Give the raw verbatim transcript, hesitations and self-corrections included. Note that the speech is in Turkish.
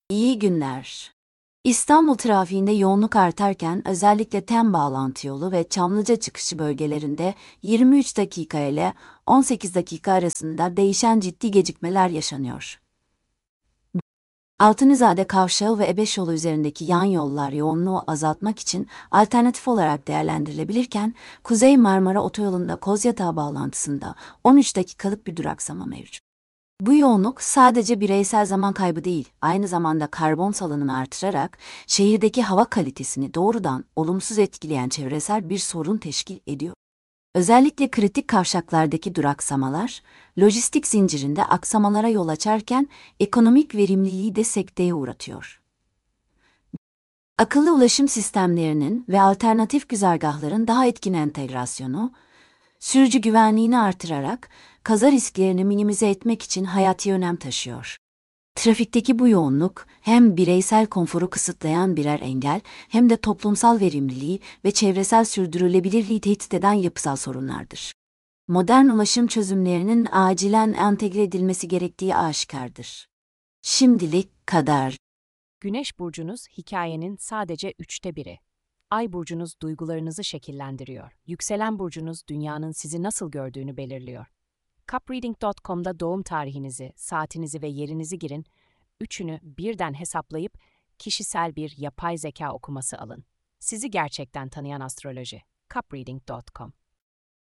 İyi günler. İstanbul trafiğinde yoğunluk artarken özellikle Tem bağlantı yolu ve Çamlıca çıkışı bölgelerinde yirmi üç dakika ile on sekiz dakika arasında değişen ciddi gecikmeler yaşanıyor. Altunizade Kavşağı ve Ebeş yolu üzerindeki yan yollar yoğunluğu azaltmak için alternatif olarak değerlendirilebilirken, Kuzey Marmara Otoyolu'nda Kozyatağı bağlantısında on üç dakikalık bir duraksama mevcut. Bu yoğunluk sadece bireysel zaman kaybı değil, aynı zamanda karbon salınımını artırarak şehirdeki hava kalitesini doğrudan olumsuz etkileyen çevresel bir sorun teşkil ediyor. Özellikle kritik kavşaklardaki duraksamalar, lojistik zincirinde aksamalara yol açarken ekonomik verimliliği de sekteye uğratıyor. Akıllı ulaşım sistemlerinin ve alternatif güzergahların daha etkin entegrasyonu, sürücü güvenliğini artırarak kaza risklerini minimize etmek için hayati önem taşıyor. Trafikteki bu yoğunluk hem bireysel konforu kısıtlayan birer engel hem de toplumsal verimliliği ve çevresel sürdürülebilirliği tehdit eden yapısal sorunlardır. Modern ulaşım çözümlerinin acilen entegre edilmesi gerektiği aşikardır. Şimdilik kadar. Güneş burcunuz hikayenin sadece üçte biri. Ay burcunuz duygularınızı şekillendiriyor. Yükselen burcunuz dünyanın sizi nasıl gördüğünü belirliyor. Cupreading nokta com'da doğum tarihinizi, saatinizi ve yerinizi girin, üçünü birden hesaplayıp kişisel bir yapay zeka okuması alın. Sizi gerçekten tanıyan astroloji. Cupreading nokta com